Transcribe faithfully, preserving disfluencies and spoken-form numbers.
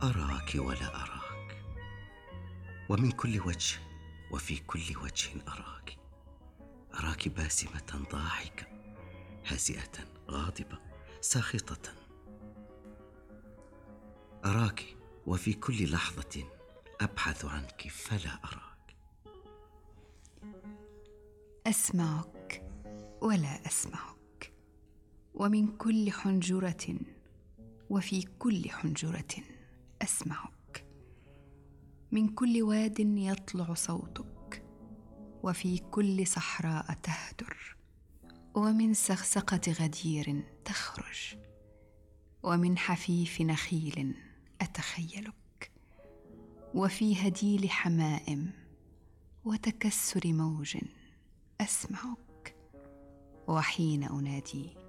أراك ولا أراك، ومن كل وجه وفي كل وجه أراك. أراك باسمة ضاحكة، هزئة غاضبة ساخطة. أراك وفي كل لحظة أبحث عنك فلا أراك. أسمعك ولا أسمعك، ومن كل حنجرة وفي كل حنجرة أسمعك. من كل واد يطلع صوتك، وفي كل صحراء تهدر، ومن سغسقة غدير تخرج، ومن حفيف نخيل أتخيلك، وفي هديل حمائم وتكسر موج أسمعك. وحين أنادي